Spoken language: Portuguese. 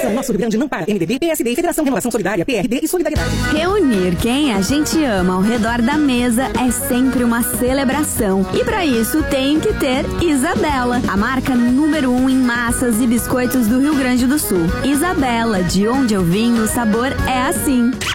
Unificação Nosso Rio Grande não para. MDB, PSD, Federação Renovação Solidária, PRD e Solidariedade. Reunir quem a gente ama ao redor da mesa é sempre uma celebração. E para isso tem que ter Isabela, a marca número 1 em massas e biscoitos do Rio Grande do Sul. Isabela, de onde eu vim, o sabor é assim.